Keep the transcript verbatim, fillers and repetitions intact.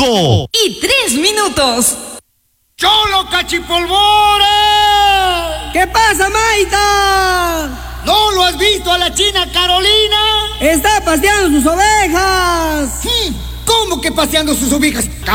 cinco y tres minutos. ¡Cholo Cachipolvora! ¿Qué pasa, Maita? ¿No lo has visto a la China Carolina? Está paseando sus ovejas. ¿Cómo que paseando sus ovejas?